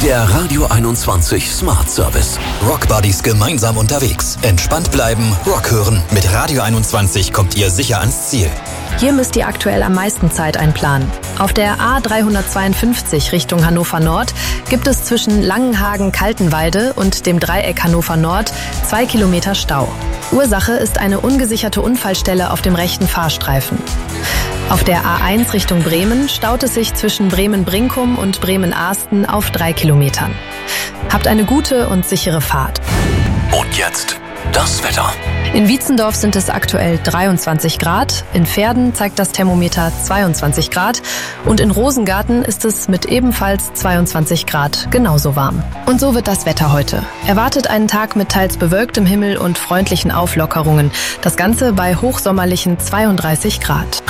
Der Radio 21 Smart Service. Rock Buddies gemeinsam unterwegs. Entspannt bleiben, Rock hören. Mit Radio 21 kommt ihr sicher ans Ziel. Hier müsst ihr aktuell am meisten Zeit einplanen. Auf der A352 Richtung Hannover Nord gibt es zwischen Langenhagen-Kaltenwalde und dem Dreieck Hannover Nord 2 Kilometer Stau. Ursache ist eine ungesicherte Unfallstelle auf dem rechten Fahrstreifen. Auf der A1 Richtung Bremen staut es sich zwischen Bremen-Brinkum und Bremen-Ahsten auf 3 Kilometern. Habt eine gute und sichere Fahrt. Und jetzt das Wetter. In Wietzendorf sind es aktuell 23 Grad, in Verden zeigt das Thermometer 22 Grad und in Rosengarten ist es mit ebenfalls 22 Grad genauso warm. Und so wird das Wetter heute. Erwartet einen Tag mit teils bewölktem Himmel und freundlichen Auflockerungen. Das Ganze bei hochsommerlichen 32 Grad.